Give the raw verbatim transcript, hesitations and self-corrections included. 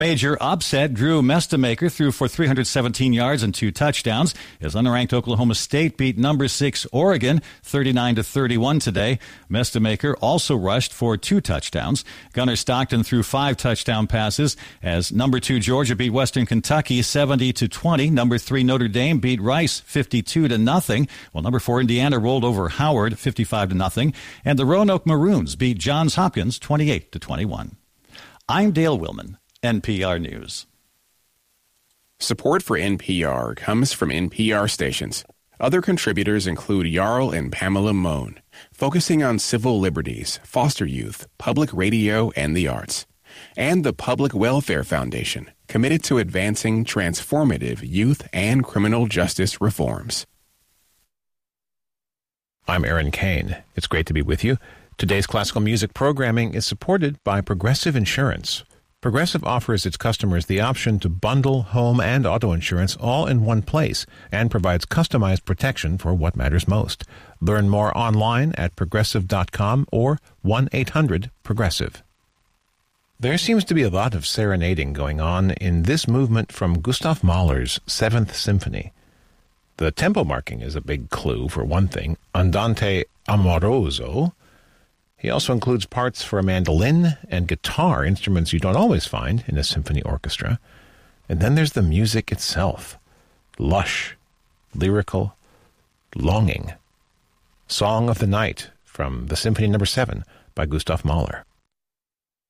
Major upset. Drew Mestamaker threw for three hundred seventeen yards and two touchdowns. As unranked Oklahoma State beat number six Oregon thirty-nine to thirty-one today. Mestamaker also rushed for two touchdowns. Gunnar Stockton threw five touchdown passes as number two Georgia beat Western Kentucky seventy to twenty. Number three Notre Dame beat Rice fifty-two to nothing. While number four Indiana rolled over Howard fifty-five to nothing. And the Roanoke Maroons beat Johns Hopkins twenty-eight to twenty-one. I'm Dale Willman, N P R News. Support for N P R comes from N P R stations. Other contributors include Jarl and Pamela Mohn, focusing on civil liberties, foster youth, public radio, and the arts. And the Public Welfare Foundation, committed to advancing transformative youth and criminal justice reforms. I'm Aaron Kane. It's great to be with you. Today's classical music programming is supported by Progressive Insurance. Progressive offers its customers the option to bundle home and auto insurance all in one place and provides customized protection for what matters most. Learn more online at progressive dot com or one eight hundred progressive. There seems to be a lot of serenading going on in this movement from Gustav Mahler's Seventh Symphony. The tempo marking is a big clue, for one thing. Andante amoroso. He also includes parts for a mandolin and guitar, instruments you don't always find in a symphony orchestra. And then there's the music itself. Lush, lyrical, longing. Song of the Night from the Symphony Number seven by Gustav Mahler.